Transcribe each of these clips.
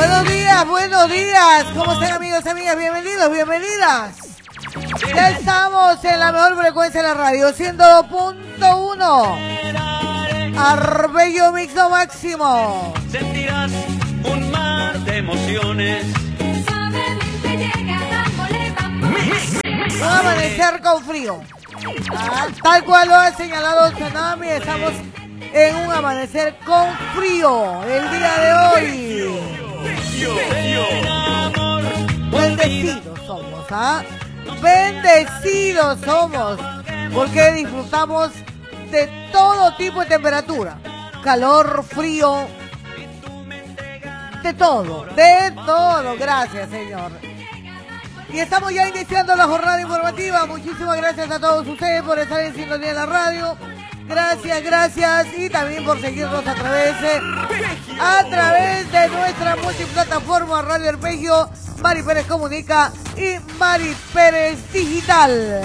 Buenos días. ¿Cómo están, amigos, amigas? Bienvenidos, bienvenidas. Ya estamos en la mejor frecuencia de la radio, 102.1. Arbello Mixto Máximo. Sentirás un mar de emociones. Un amanecer con frío. Tal cual lo ha señalado Tsunami, estamos en un amanecer con frío el día de hoy. Bendecidos somos, bendecidos somos, porque disfrutamos de todo tipo de temperatura, calor, frío, de todo, gracias, Señor. Y estamos ya iniciando la jornada informativa. Muchísimas gracias a todos ustedes por estar en sintonía de la radio. Gracias, y también por seguirnos a través de nuestra multiplataforma Radio Arpegio, Mari Pérez Comunica y Mari Pérez Digital.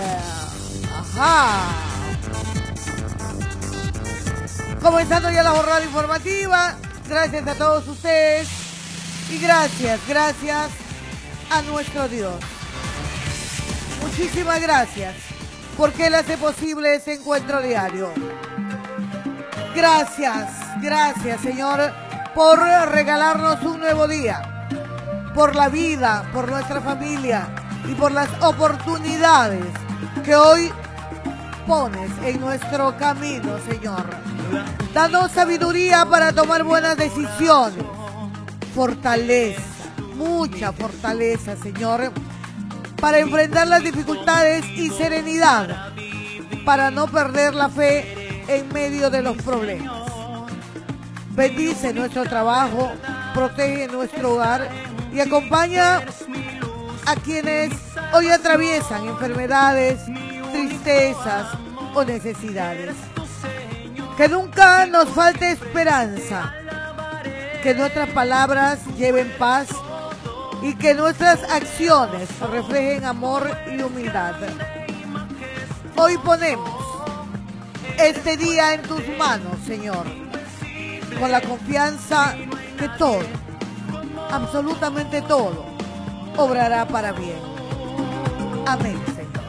Comenzando ya la jornada informativa. Gracias a todos ustedes y gracias a nuestro Dios. Muchísimas gracias, porque Él hace posible ese encuentro diario. Gracias, Señor, por regalarnos un nuevo día, por la vida, por nuestra familia y por las oportunidades que hoy pones en nuestro camino, Señor. Danos sabiduría para tomar buenas decisiones, fortaleza, mucha fortaleza, Señor, para enfrentar las dificultades y serenidad, para no perder la fe en medio de los problemas. Bendice nuestro trabajo, protege nuestro hogar y acompaña a quienes hoy atraviesan enfermedades, tristezas o necesidades. Que nunca nos falte esperanza, que nuestras palabras lleven paz y que nuestras acciones reflejen amor y humildad. Hoy ponemos este día en tus manos, Señor, con la confianza que todo, absolutamente todo, obrará para bien. Amén, Señor.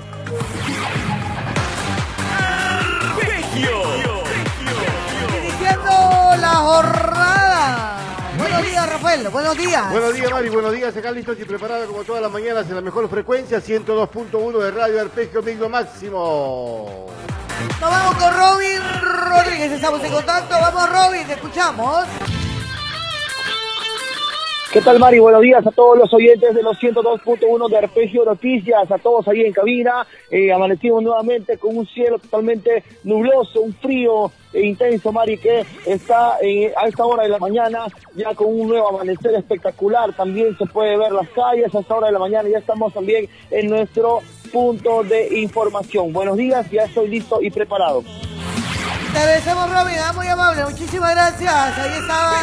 Iniciando la jornada. Buenos días, Rafael. Buenos días. Buenos días, Mari. Buenos días. Acá listos y preparados como todas las mañanas en la mejor frecuencia, 102.1 de Radio Arpegio Mixto Máximo. Nos vamos con Robin Rodríguez. Estamos en contacto. Vamos, Robin. Te escuchamos. ¿Qué tal, Mari? Buenos días a todos los oyentes de los 102.1 de Arpegio Noticias, a todos ahí en cabina. Amanecimos nuevamente con un cielo totalmente nubloso, un frío intenso, Mari, que está a esta hora de la mañana ya con un nuevo amanecer espectacular. También se puede ver las calles a esta hora de la mañana. Ya estamos también en nuestro punto de información. Buenos días, ya estoy listo y preparado. Te agradecemos, Robin, muy amable, muchísimas gracias. Ahí estaba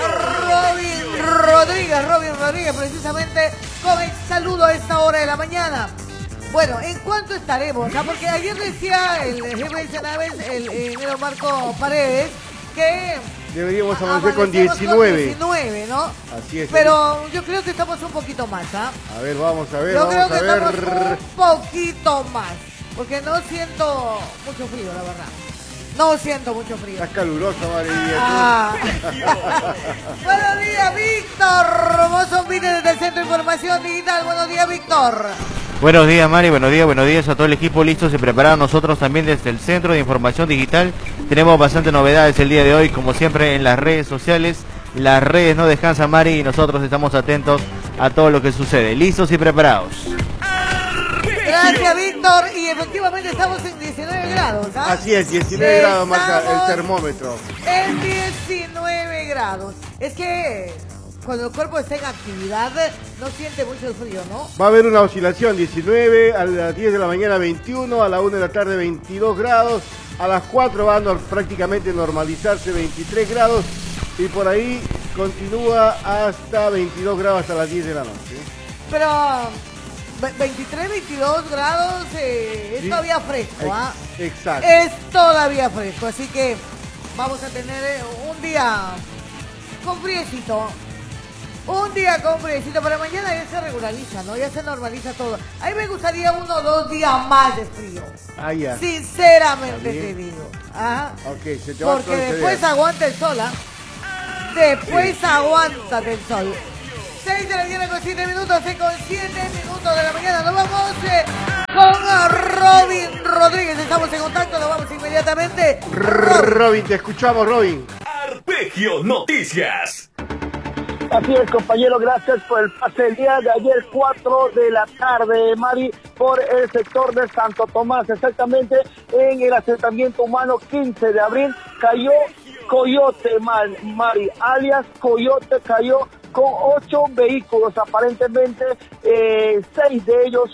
Robin Rodríguez, precisamente con el saludo a esta hora de la mañana. Bueno, ¿en cuánto estaremos? Porque ayer decía el jefe de Senaves, el ingeniero Marco Paredes, que deberíamos amanecer con 19, ¿no? Así es. Pero yo creo que estamos un poquito más, A ver, vamos a ver. Yo creo que estamos un poquito más, porque no siento mucho frío, la verdad. No siento mucho frío. Estás calurosa, Mari. Buenos días, Víctor. Vos son desde el Centro de Información Digital. Buenos días, Víctor. Buenos días, Mari. Buenos días a todo el equipo listos y preparados. Nosotros también desde el Centro de Información Digital tenemos bastantes novedades el día de hoy, como siempre en las redes sociales. Las redes no descansan, Mari, y nosotros estamos atentos a todo lo que sucede. Listos y preparados. Gracias, Víctor. Y efectivamente estamos en 19 grados. Así es, 19 grados marca el termómetro. En 19 grados. Es que cuando el cuerpo está en actividad no siente mucho el frío, ¿no? Va a haber una oscilación, 19, a las 10 de la mañana 21, a la 1 de la tarde 22 grados, a las 4 va a prácticamente normalizarse 23 grados y por ahí continúa hasta 22 grados hasta las 10 de la noche. Pero 23, 22 grados es sí, todavía fresco, ¿ah? Exacto. Es todavía fresco, así que vamos a tener un día con friecito. Un día con friecito, para mañana ya se regulariza, ¿no? Ya se normaliza todo. A mí me gustaría 1 o 2 días más de frío. Ah, ya. Sinceramente te digo. Ajá. Ok, se te va Porque todo ese después día. aguanta el sol, ¿ah? Después aguanta el sol. 6 de la mañana con 7 minutos, 6 con 7 minutos de la mañana. Nos vamos con Robin Rodríguez. Estamos en contacto, nos vamos inmediatamente. Robin, te escuchamos, Robin. Arpegio Noticias. Así es, compañero, gracias por el pase el día de ayer, 4 de la tarde, Mari, por el sector de Santo Tomás, exactamente en el asentamiento humano 15 de abril, cayó Coyote, Mari, alias Coyote, cayó con 8 vehículos, aparentemente 6 de ellos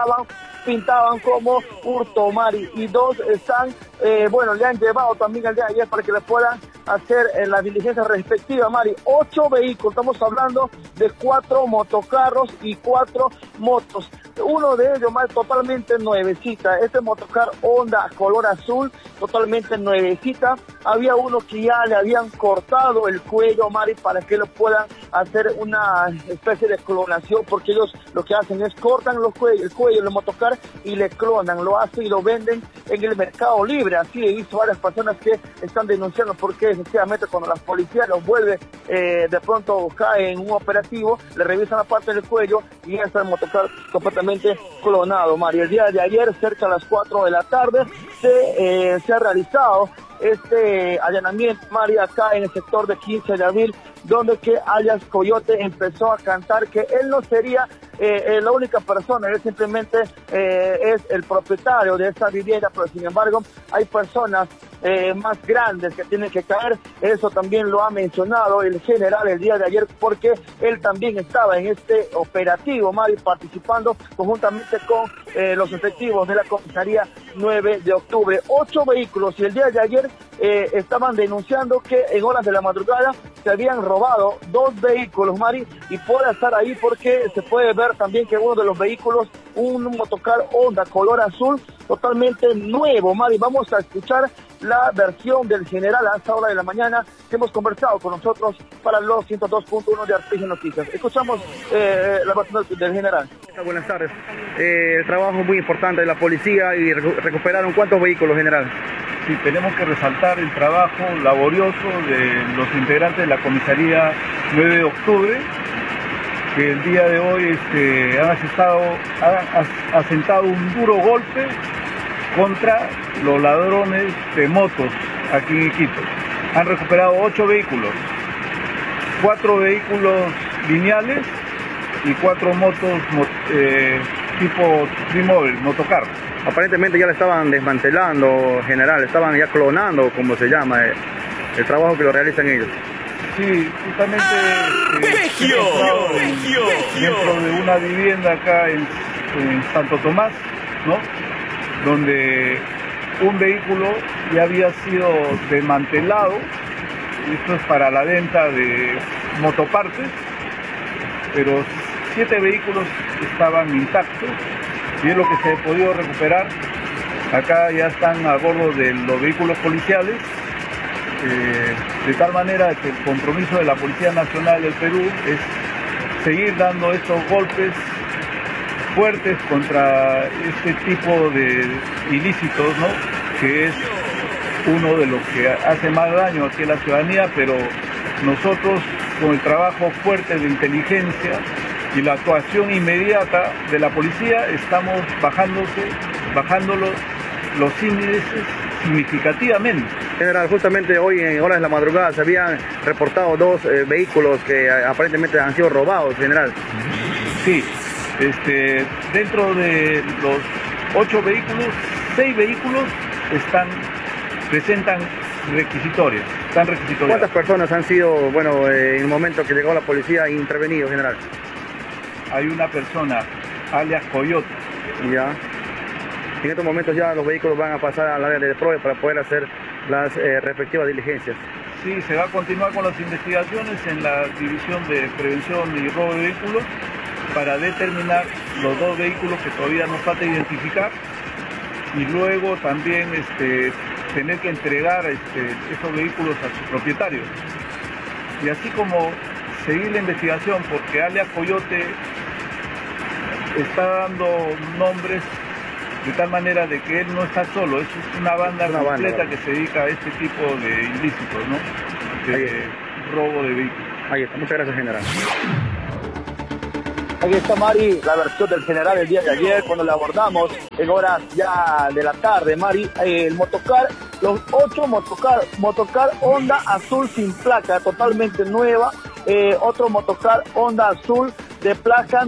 pintaban como hurto, Mari, y 2 están, le han llevado también el día de ayer para que le puedan hacer la diligencia respectiva, Mari. 8 vehículos, estamos hablando de 4 motocarros y 4 motos. Uno de ellos, Mari, totalmente nuevecita. Este motocar Honda color azul, totalmente nuevecita. Había uno que ya le habían cortado el cuello, Mari, para que lo puedan hacer una especie de clonación, porque ellos lo que hacen es cortan el cuello del motocar y le clonan, lo hacen y lo venden en el mercado libre. Así he visto varias personas que están denunciando porque efectivamente cuando la policía los vuelve, de pronto cae en un operativo, le revisan la parte del cuello y ya está el motocar completamente clonado, Mari. El día de ayer, cerca a las 4 de la tarde, se ha realizado este allanamiento, Mari, acá en el sector de 15 de abril, donde que alias Coyote empezó a cantar que él no sería la única persona, él simplemente es el propietario de esta vivienda, pero sin embargo hay personas más grandes que tienen que caer. Eso también lo ha mencionado el general el día de ayer, porque él también estaba en este operativo, Mari, participando conjuntamente con los efectivos de la comisaría 9 de octubre. 8 vehículos, y el día de ayer estaban denunciando que en horas de la madrugada se habían robado 2 vehículos, Mari, y puede estar ahí porque se puede ver también que uno de los vehículos, un motocar Honda color azul, totalmente nuevo, Mari. Vamos a escuchar la versión del general a esta hora de la mañana que hemos conversado con nosotros para los 102.1 de Arpegio Noticias. Escuchamos la versión del general. Buenas tardes. El trabajo muy importante de la policía y recuperaron ¿cuántos vehículos, general? Sí, tenemos que resaltar el trabajo laborioso de los integrantes de la comisaría 9 de octubre, que el día de hoy han asentado un duro golpe contra los ladrones de motos aquí en Iquitos. Han recuperado 8 vehículos, 4 vehículos lineales y 4 motos tipo trimóvil, motocar. Aparentemente ya le estaban desmantelando, general, estaban ya clonando, como se llama, el trabajo que lo realizan ellos. Sí, justamente dentro de una vivienda acá en Santo Tomás, ¿no?, donde un vehículo ya había sido desmantelado. Esto es para la venta de motopartes, pero 7 vehículos estaban intactos y es lo que se ha podido recuperar. Acá ya están a bordo de los vehículos policiales, de tal manera que el compromiso de la Policía Nacional del Perú es seguir dando estos golpes fuertes contra este tipo de ilícitos, ¿no?, que es uno de los que hace más daño aquí a la ciudadanía, pero nosotros, con el trabajo fuerte de inteligencia y la actuación inmediata de la policía, estamos bajando los índices significativamente. General, justamente hoy en horas de la madrugada se habían reportado 2 vehículos que aparentemente han sido robados, general. Sí, dentro de los 8 vehículos, 6 vehículos presentan requisitorios, están requisitoriados. ¿Cuántas personas han sido, en el momento que llegó la policía, intervenidos, general? Hay una persona, alias Coyote. Ya. En estos momentos ya los vehículos van a pasar al área de PROE para poder hacer las respectivas diligencias. Sí, se va a continuar con las investigaciones en la División de Prevención y Robo de Vehículos para determinar los 2 vehículos que todavía nos falta identificar, y luego también tener que entregar esos vehículos a sus propietarios. Y así como seguir la investigación, porque alias Coyote está dando nombres de tal manera de que él no está solo, es una banda completa que se dedica a este tipo de ilícitos, ¿no? De robo de vehículos. Ahí está, muchas gracias, general. Ahí está, Mari, la versión del general el día de ayer, cuando la abordamos en horas ya de la tarde, Mari. El motocar, los 8 motocar Honda azul sin placa, totalmente nueva. Otro motocar Honda azul de placa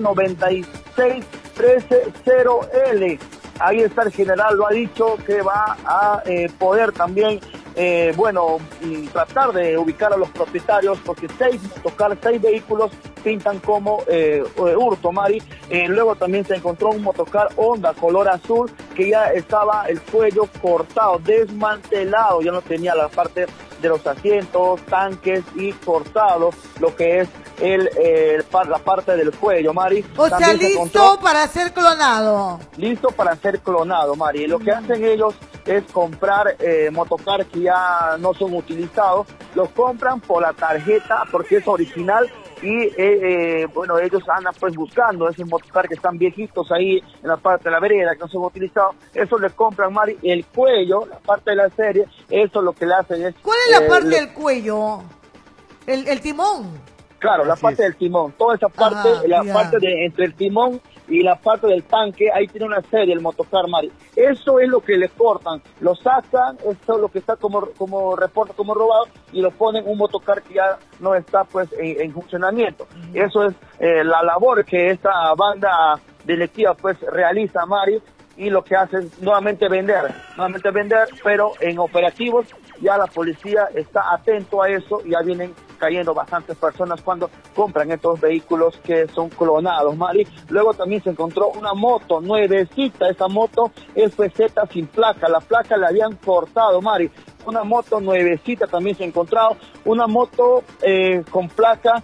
96330L. Ahí está el general, lo ha dicho que va a poder también, tratar de ubicar a los propietarios, porque 6 vehículos pintan como hurto, Mari. Luego también se encontró un motocar Honda color azul que ya estaba el cuello cortado, desmantelado, ya no tenía la parte de los asientos, tanques y cortado lo que es la parte del cuello, Mari. O sea, listo para ser clonado. Listo para ser clonado, Mari. Lo que hacen ellos es comprar motocar que ya no son utilizados, los compran por la tarjeta porque es original y ellos andan pues buscando esos motocar que están viejitos ahí en la parte de la vereda que no son utilizados. Eso le compran, Mari, el cuello, la parte de la serie, eso lo que le hacen es... ¿Cuál es la parte del cuello? El timón. Claro, la parte del timón, toda esa parte, parte de entre el timón y la parte del tanque, ahí tiene una serie, el motocar, Mari. Eso es lo que le cortan, lo sacan, eso es lo que está como reporta como robado, y lo ponen un motocar que ya no está pues en funcionamiento. Eso es la labor que esta banda delictiva pues realiza, Mari, y lo que hace es nuevamente vender, pero en operativos ya la policía está atento a eso y ya vienen cayendo bastantes personas cuando compran estos vehículos que son clonados, Mari. Luego también se encontró una moto nuevecita, esa moto es FZ sin placa, la placa la habían cortado, Mari. Una moto nuevecita también se ha encontrado, una moto con placa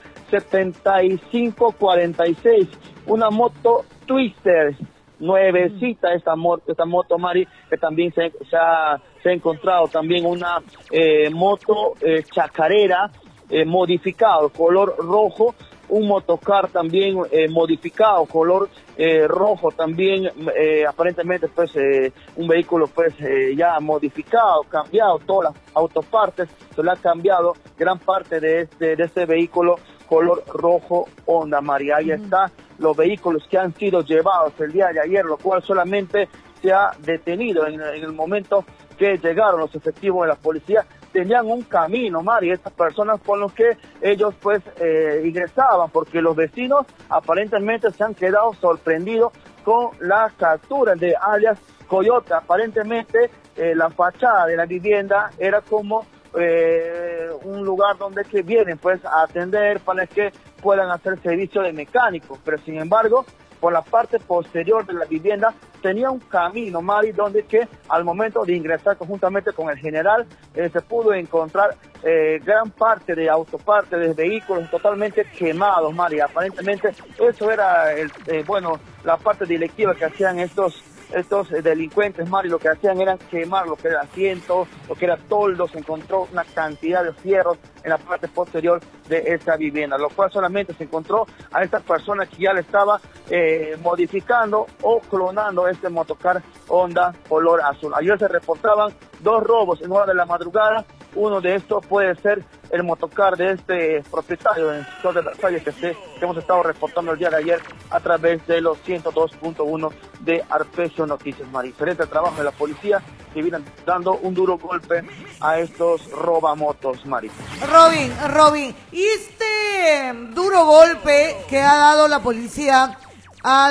7546, una moto Twister, nuevecita esta moto, Mari, que también se ha encontrado también una moto chacarera modificado, color rojo, un motocar también modificado, color rojo también, aparentemente pues un vehículo pues ya modificado, cambiado, todas las autopartes se le ha cambiado, gran parte de este vehículo color rojo Honda, María. Ahí está los vehículos que han sido llevados el día de ayer, lo cual solamente se ha detenido en el momento que llegaron los efectivos de la policía. Tenían un camino, Mari, estas personas con los que ellos pues ingresaban, porque los vecinos aparentemente se han quedado sorprendidos con la captura de alias Coyote. Aparentemente la fachada de la vivienda era como un lugar donde que vienen pues a atender para que puedan hacer servicio de mecánicos, pero sin embargo por la parte posterior de la vivienda tenía un camino, Mari, donde que al momento de ingresar conjuntamente con el general se pudo encontrar gran parte de autopartes de vehículos totalmente quemados, Mari. Aparentemente eso era la parte delictiva que hacían estos delincuentes, Mari. Lo que hacían era quemar lo que era asientos, lo que era toldos. Se encontró una cantidad de fierros en la parte posterior de esta vivienda, lo cual solamente se encontró a esta persona que ya le estaba modificando o clonando este motocar Honda color azul. Ayer se reportaban 2 robos en hora de la madrugada. Uno de estos puede ser el motocar de este propietario en el sector de Versalles que hemos estado reportando el día de ayer a través de los 102.1 de Arpecio Noticias, Mari. Excelente trabajo de la policía que vienen dando un duro golpe a estos robamotos, Mari. Robin, y este duro golpe que ha dado la policía a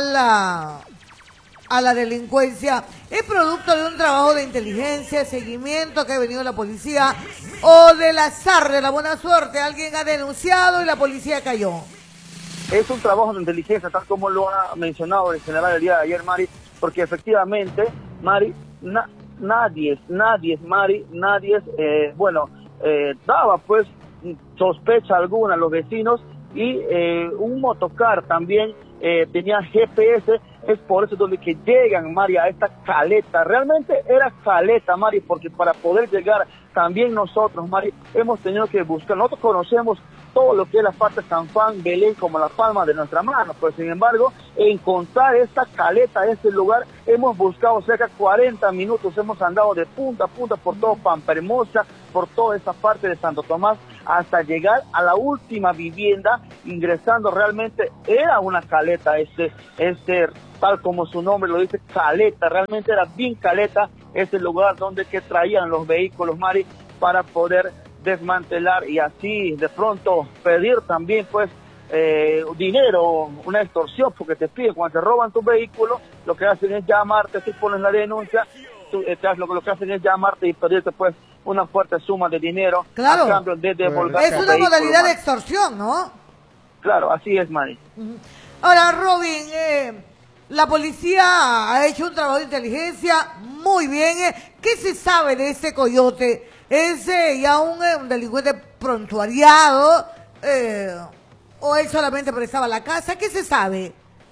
la delincuencia, ¿es producto de un trabajo de inteligencia, seguimiento que ha venido la policía o del azar, de la buena suerte? Alguien ha denunciado y la policía cayó. Es un trabajo de inteligencia, tal como lo ha mencionado el general el día de ayer, Mari, porque efectivamente, Mari, nadie, daba pues sospecha alguna a los vecinos y un motocar también tenía GPS. Es por eso donde que llegan, Mari, a esta caleta. Realmente era caleta, Mari, porque para poder llegar también nosotros, Mari, hemos tenido que buscar. Nosotros conocemos todo lo que es la parte de San Juan, Belén, como la palma de nuestra mano, pero sin embargo, encontrar esta caleta, este lugar, hemos buscado cerca de 40 minutos, hemos andado de punta a punta por todo Pampa Hermosa, por toda esa parte de Santo Tomás, hasta llegar a la última vivienda, ingresando. Realmente era una caleta, tal como su nombre lo dice, caleta, realmente era bien caleta, ese lugar donde que traían los vehículos, Mari, para poder desmantelar y así de pronto pedir también pues dinero, una extorsión, porque te piden cuando te roban tu vehículo, lo que hacen es llamarte, tú pones la denuncia, lo que hacen es llamarte y pedirte pues una fuerte suma de dinero, claro, a cambio de devolver. Es una modalidad de extorsión, ¿no? Claro, así es, Mari. Ahora, Robin, la policía ha hecho un trabajo de inteligencia muy bien. ¿Qué se sabe de ese coyote? ¿Es ya un delincuente prontuariado? ¿O él solamente prestaba la casa? ¿Qué se sabe?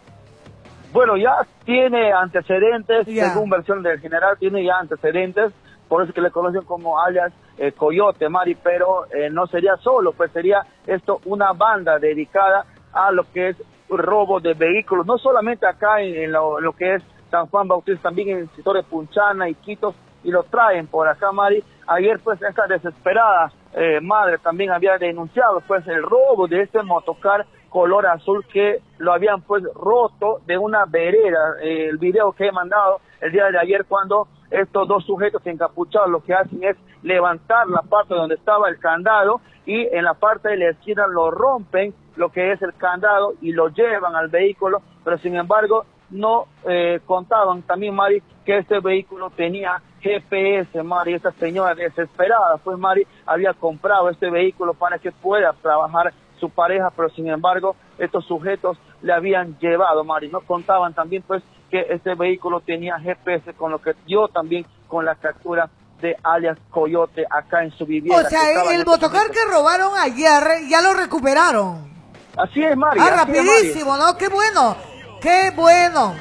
Bueno, ya tiene antecedentes, según versión del general, tiene ya antecedentes, por eso que le conocen como alias Coyote, Mari, pero no sería solo, pues sería esto una banda dedicada a lo que es robo de vehículos, no solamente acá en lo que es San Juan Bautista, también en el sector de Punchana, Iquitos, y lo traen por acá, Mari. Ayer pues esta desesperada madre también había denunciado pues el robo de este motocar color azul que lo habían pues roto de una vereda. El video que he mandado el día de ayer, cuando estos dos sujetos encapuchados lo que hacen es levantar la parte donde estaba el candado y en la parte de la esquina lo rompen, lo que es el candado, y lo llevan al vehículo, pero sin embargo no contaban también, Mari, que este vehículo tenía GPS, Mari. Esta señora desesperada, pues, Mari, había comprado este vehículo para que pueda trabajar su pareja, pero sin embargo estos sujetos le habían llevado, Mari. No contaban también pues que este vehículo tenía GPS, con lo que dio también con la captura de alias Coyote acá en su vivienda. O sea, el motocar que robaron ayer ya lo recuperaron. Así es, Mari. Rapidísimo, ¿no? Qué bueno, qué bueno.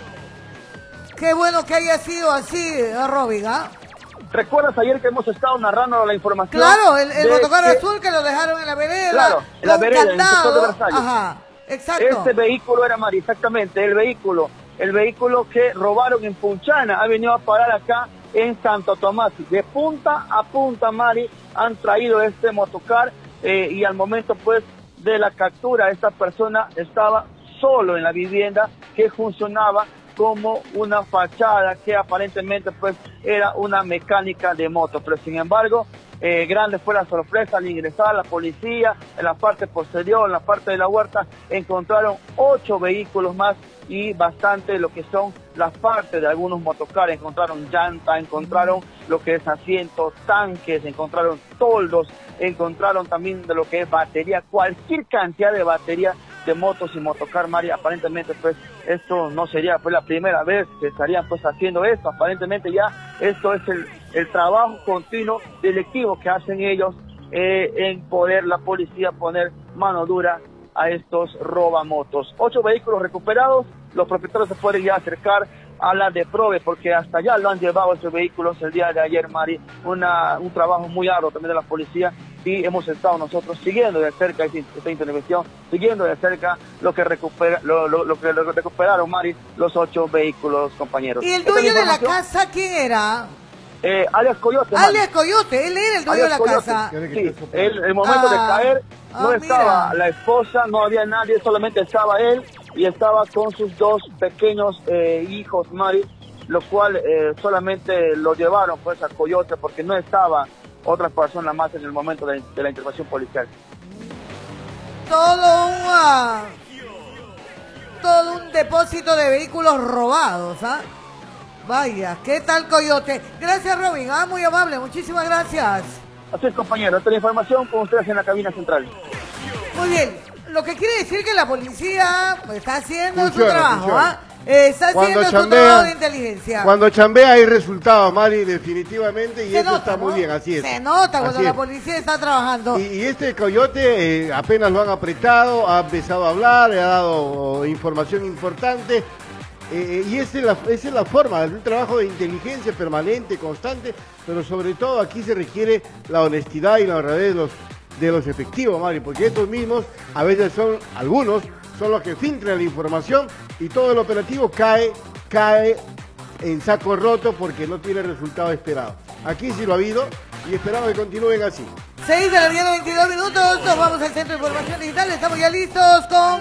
Qué bueno que haya sido así, Robin, ¿ah? ¿Recuerdas ayer que hemos estado narrando la información? Claro, el motocar azul que lo dejaron en la vereda. Claro, en la vereda, en el sector de Versalles. Ajá, exacto. Este vehículo era, Mari, exactamente, el vehículo que robaron en Punchana ha venido a parar acá en Santo Tomás. De punta a punta, Mari, han traído este motocar y al momento pues de la captura, esta persona estaba solo en la vivienda que funcionaba como una fachada que aparentemente pues era una mecánica de moto, pero sin embargo grande fue la sorpresa al ingresar la policía. En la parte posterior, en la parte de la huerta, encontraron 8 vehículos más y bastante lo que son las partes de algunos motocares. Encontraron llanta, encontraron lo que es asientos, tanques, encontraron toldos, encontraron también de lo que es batería, cualquier cantidad de batería de motos y motocar, Mari. Aparentemente pues esto no sería pues la primera vez que estarían pues haciendo esto. Aparentemente ya esto es el trabajo continuo delictivo que hacen ellos en poder la policía poner mano dura a estos robamotos. 8 vehículos recuperados, los propietarios se pueden ya acercar a la DEPROVE porque hasta allá lo han llevado esos vehículos el día de ayer, Mari. Un trabajo muy arduo también de la policía, y hemos estado nosotros siguiendo de cerca esta intervención, siguiendo de cerca lo que recuperaron, Mari, los 8 vehículos, compañeros. ¿Y el dueño de la casa quién era? Alias Coyote. Alias Coyote, él era el dueño de la casa. Sí, el momento de caer no estaba la esposa, no había nadie, solamente estaba él y estaba con sus 2 pequeños hijos, Mari, lo cual solamente lo llevaron pues a Coyote porque no estaba otra persona más en el momento de la intervención policial. Todo un depósito de vehículos robados, ¿ah? Vaya, ¿qué tal, Coyote? Gracias, Robin, muy amable, muchísimas gracias. Así es, compañero, esta es la información con ustedes en la cabina central. Muy bien, lo que quiere decir que la policía está haciendo su trabajo, ¿ah? Está haciendo su trabajo de inteligencia. Cuando chambea hay resultados, Mari, definitivamente, y Se eso nota, está muy ¿no? bien, así es. Se nota cuando Así la es. policía está trabajando. Y este coyote apenas lo han apretado, ha empezado a hablar, le ha dado información importante. Y esa es la forma, un trabajo de inteligencia permanente, constante, pero sobre todo aquí se requiere la honestidad y la honradez de los efectivos, Mari, porque estos mismos, a veces algunos, son los que filtran la información y todo el operativo cae en saco roto porque no tiene el resultado esperado. Aquí sí lo ha habido y esperamos que continúen así. 6 de la mañana, 22 minutos, nos vamos al Centro de Información Digital, estamos ya listos con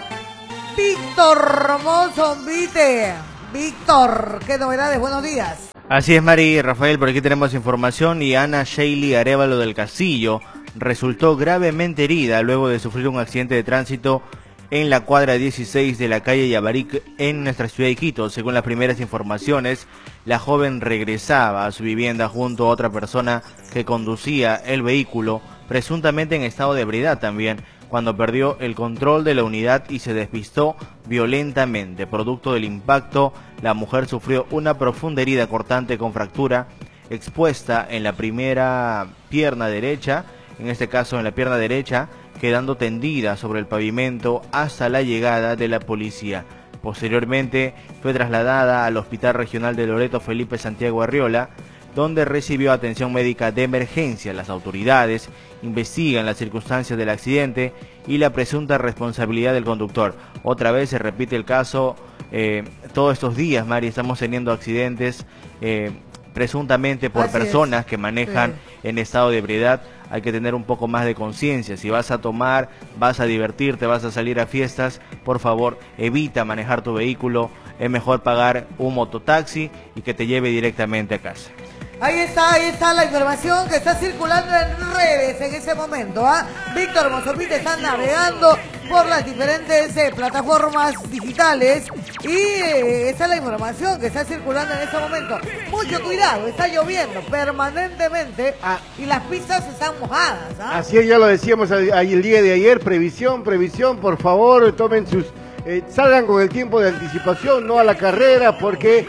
Víctor Monzonvite. Víctor, ¿qué novedades? Buenos días. Así es, Mari y Rafael, por aquí tenemos información y Ana Sheili Arévalo del Castillo resultó gravemente herida luego de sufrir un accidente de tránsito en la cuadra 16 de la calle Yabaric en nuestra ciudad de Quito. Según las primeras informaciones, la joven regresaba a su vivienda junto a otra persona que conducía el vehículo, presuntamente en estado de ebriedad también, cuando perdió el control de la unidad y se despistó violentamente. Producto del impacto, la mujer sufrió una profunda herida cortante con fractura expuesta en la primera pierna derecha, en este caso en la pierna derecha, quedando tendida sobre el pavimento hasta la llegada de la policía. Posteriormente fue trasladada al Hospital Regional de Loreto Felipe Santiago Arriola, donde recibió atención médica de emergencia. Las autoridades investigan las circunstancias del accidente y la presunta responsabilidad del conductor. Otra vez se repite el caso, todos estos días, Mari, estamos teniendo accidentes presuntamente por personas que manejan en estado de ebriedad. Hay que tener un poco más de conciencia. Si vas a tomar, vas a divertirte, vas a salir a fiestas, por favor, evita manejar tu vehículo. Es mejor pagar un mototaxi y que te lleve directamente a casa. Ahí está la información que está circulando en redes en ese momento. Víctor Monzonvite está navegando por las diferentes plataformas digitales y esa es la información que está circulando en este momento. Mucho cuidado, está lloviendo permanentemente y las pistas están mojadas. Así es, ya lo decíamos el día de ayer, previsión, por favor, tomen sus... salgan con el tiempo de anticipación, no a la carrera, porque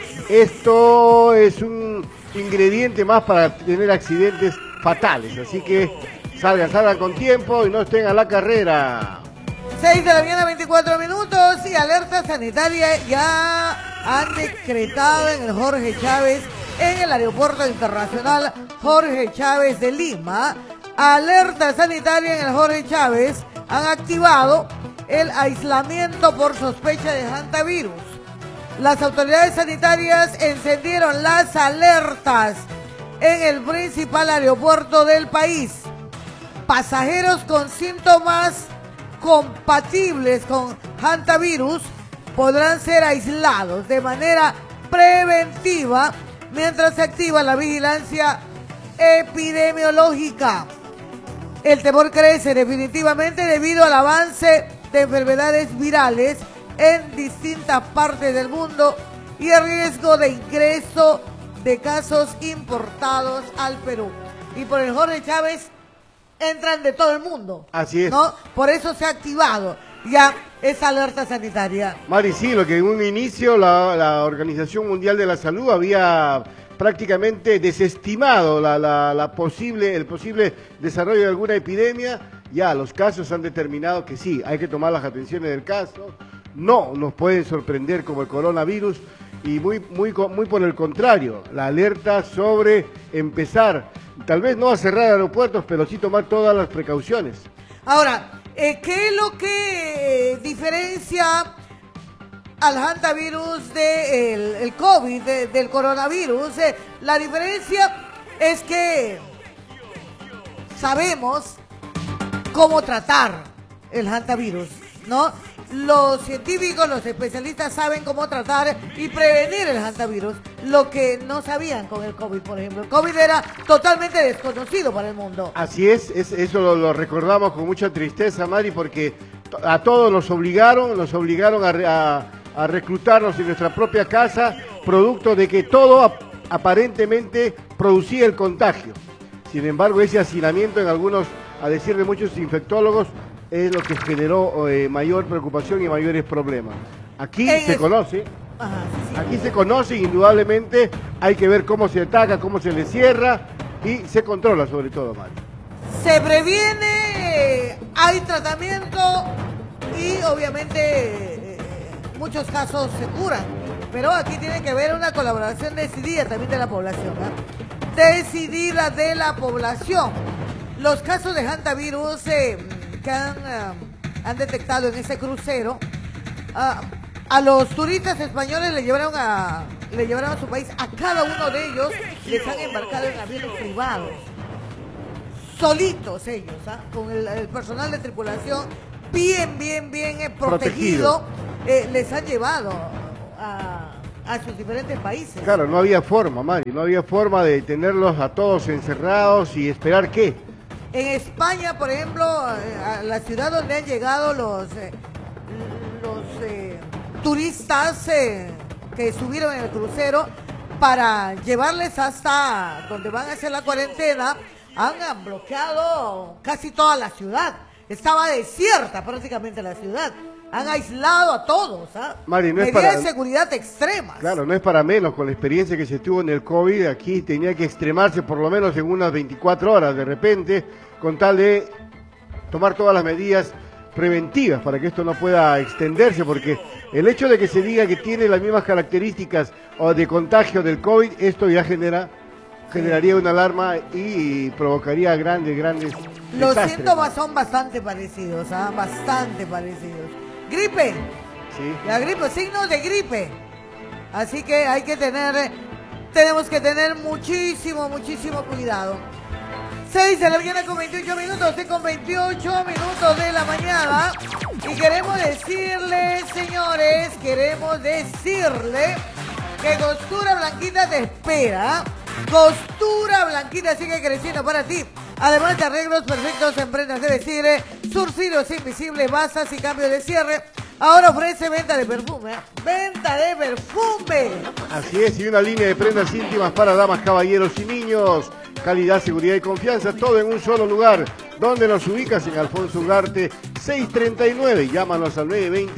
esto es un ingrediente más para tener accidentes fatales. Así que salgan con tiempo y no estén a la carrera. 6 de la mañana, 24 minutos y alerta sanitaria ya han decretado en el Jorge Chávez, en el aeropuerto internacional Jorge Chávez de Lima. Alerta sanitaria en el Jorge Chávez, han activado el aislamiento por sospecha de hantavirus. Las autoridades sanitarias encendieron las alertas en el principal aeropuerto del país. Pasajeros con síntomas compatibles con hantavirus podrán ser aislados de manera preventiva mientras se activa la vigilancia epidemiológica. El temor crece definitivamente debido al avance de enfermedades virales en distintas partes del mundo y el riesgo de ingreso de casos importados al Perú. Y por el Jorge Chávez entran de todo el mundo. Así es. ¿No? Por eso se ha activado ya esa alerta sanitaria. Mari, sí, lo que en un inicio la Organización Mundial de la Salud había prácticamente desestimado el posible desarrollo de alguna epidemia. Ya los casos han determinado que sí, hay que tomar las atenciones del caso. No nos pueden sorprender como el coronavirus y muy por el contrario, la alerta sobre empezar, tal vez no a cerrar aeropuertos, pero sí tomar todas las precauciones. Ahora, ¿qué es lo que diferencia al hantavirus del COVID, del coronavirus? La diferencia es que sabemos cómo tratar el hantavirus, ¿no? Los científicos, los especialistas saben cómo tratar y prevenir el hantavirus, lo que no sabían con el COVID, por ejemplo. El COVID era totalmente desconocido para el mundo. Así es eso lo recordamos con mucha tristeza, Mari, porque a todos nos obligaron a reclutarnos en nuestra propia casa, producto de que todo aparentemente producía el contagio. Sin embargo, ese hacinamiento en algunos, a decir de muchos infectólogos, es lo que generó mayor preocupación y mayores problemas. Aquí se conoce Ajá, sí. Aquí se conoce, indudablemente, hay que ver cómo se ataca, cómo se le cierra y se controla sobre todo, Mari. Se previene, hay tratamiento y obviamente muchos casos se curan, pero aquí tiene que haber una colaboración decidida también de la población, ¿eh? Decidida de la población. Los casos de hantavirus que han detectado en ese crucero, a los turistas españoles le llevaron a su país, a cada uno de ellos les han embarcado en aviones privados, solitos ellos, con el personal de tripulación bien protegido. Les han llevado a sus diferentes países. Claro, no había forma, Mari, no había forma de tenerlos a todos encerrados y esperar qué. En España, por ejemplo, a la ciudad donde han llegado los turistas que subieron en el crucero para llevarles hasta donde van a hacer la cuarentena, han bloqueado casi toda la ciudad. Estaba desierta prácticamente la ciudad. Han aislado a todos, Mari, no es medidas de seguridad extremas. Claro, no es para menos, con la experiencia que se tuvo en el COVID, aquí tenía que extremarse por lo menos en unas 24 horas de repente, con tal de tomar todas las medidas preventivas para que esto no pueda extenderse, porque el hecho de que se diga que tiene las mismas características o de contagio del COVID, esto ya generaría una alarma y provocaría grandes Los desastres. síntomas son bastante parecidos, bastante parecidos. Gripe, Sí. la gripe, signos de gripe. Así que tenemos que tener muchísimo cuidado. 6 de la mañana con 28 minutos, con 28 minutos de la mañana. Y queremos decirle, señores, que Costura Blanquita te espera. Costura Blanquita sigue creciendo para ti. Además de arreglos perfectos en prendas de vestir, surcidos invisibles, basas y cambio de cierre. Ahora ofrece venta de perfume. ¡Venta de perfume! Así es, y una línea de prendas íntimas para damas, caballeros y niños. Calidad, seguridad y confianza, todo en un solo lugar. ¿Dónde nos ubicas? En Alfonso Ugarte 639. Llámanos al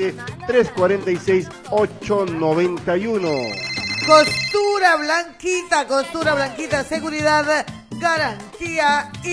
920-346-891. Costura Blanquita, seguridad, garantía y